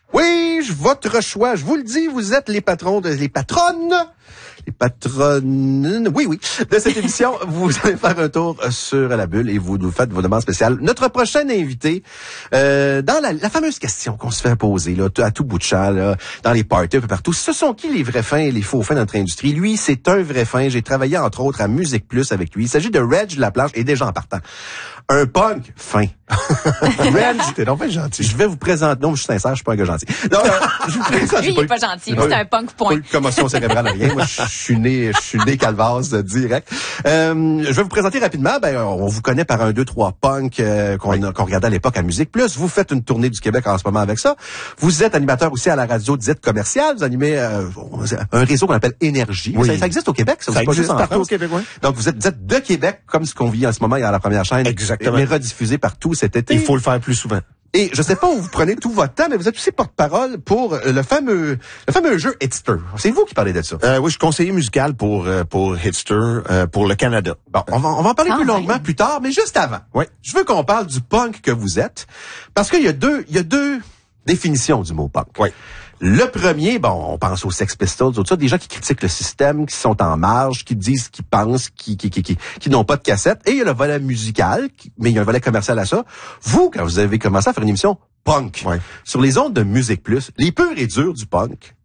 Oui, votre choix. Je vous le dis, vous êtes les patronnes, oui, de cette émission. Vous allez faire un tour sur la bulle et vous nous faites vos demandes spéciales. Notre prochain invité, dans la fameuse question qu'on se fait poser là, à tout bout de champ, là, dans les parties un peu partout, ce sont qui les vrais fins et les faux fins de notre industrie? Lui, c'est un vrai fin. J'ai travaillé entre autres à Musique Plus avec lui. Il s'agit de Reg Laplanche et déjà en partant. Un punk fin. Reg, t'es donc bien gentil. Je vais vous présenter. Non, je suis sincère, je suis pas un gars gentil. Non, je vous présente. Lui, il est pas gentil. Lui, c'est un punk point. Pas eu de commotion cérébrale, rien. Moi, je suis né calvase direct. Je vais vous présenter rapidement. On vous connaît par un 2-3 punk qu'on regardait à l'époque à Musique Plus. Vous faites une tournée du Québec en ce moment avec ça. Vous êtes animateur aussi à la radio dite commerciale. Vous animez un réseau qu'on appelle Énergie. Oui. Ça existe au Québec, ça existe partout au Québec, oui. Donc vous êtes de Québec, comme ce qu'on vit en ce moment à la première chaîne. Exactement. Mais rediffusé partout cet été. Il faut le faire plus souvent. Et je sais pas où vous prenez tout votre temps, mais vous êtes aussi porte-parole pour le fameux jeu Hitster. C'est vous qui parlez de ça. Oui, je suis conseiller musical pour Hitster, pour le Canada. Bon, on va en parler plus longuement plus tard, mais juste avant. Oui. Je veux qu'on parle du punk que vous êtes, parce qu'il y a deux définitions du mot punk. Oui. Le premier, on pense aux Sex Pistols, tout ça, des gens qui critiquent le système, qui sont en marge, qui disent ce qu'ils pensent, qui n'ont pas de cassette. Et il y a le volet musical, mais il y a un volet commercial à ça. Vous, quand vous avez commencé à faire une émission punk, sur les ondes de Musique Plus, les purs et durs du punk,